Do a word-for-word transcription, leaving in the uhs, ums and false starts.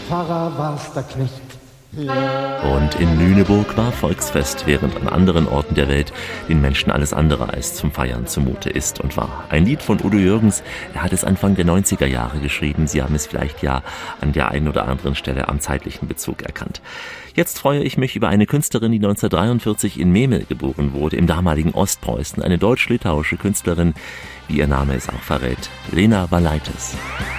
Pfarrer war's der Knecht. Und in Lüneburg war Volksfest, während an anderen Orten der Welt den Menschen alles andere als zum Feiern zumute ist und war. Ein Lied von Udo Jürgens, er hat es Anfang der neunziger Jahre geschrieben. Sie haben es vielleicht ja an der einen oder anderen Stelle am zeitlichen Bezug erkannt. Jetzt freue ich mich über eine Künstlerin, die neunzehnhundertdreiundvierzig in Memel geboren wurde, im damaligen Ostpreußen. Eine deutsch-litauische Künstlerin, wie ihr Name es auch verrät, Lena Valaitis.